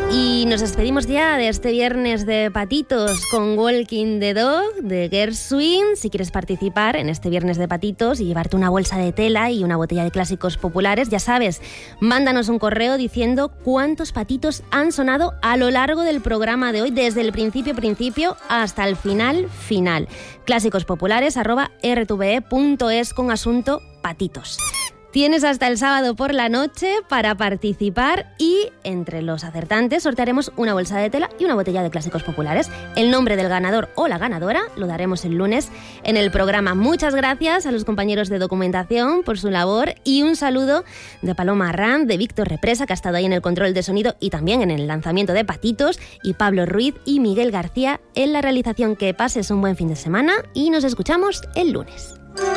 Y nos despedimos ya de este viernes de patitos con Walking the Dog de Gershwin. Si quieres participar en este viernes de patitos y llevarte una bolsa de tela y una botella de clásicos populares, ya sabes, mándanos un correo diciendo cuántos patitos han sonado a lo largo del programa de hoy, desde el principio hasta el final. clásicospopulares@rtve.es con asunto patitos. Tienes hasta el sábado por la noche para participar y entre los acertantes sortearemos una bolsa de tela y una botella de clásicos populares. El nombre del ganador o la ganadora lo daremos el lunes en el programa. Muchas gracias a los compañeros de documentación por su labor y un saludo de Paloma Arranz, de Víctor Represa, que ha estado ahí en el control de sonido y también en el lanzamiento de Patitos, y Pablo Ruiz y Miguel García en la realización. Que pases un buen fin de semana y nos escuchamos el lunes.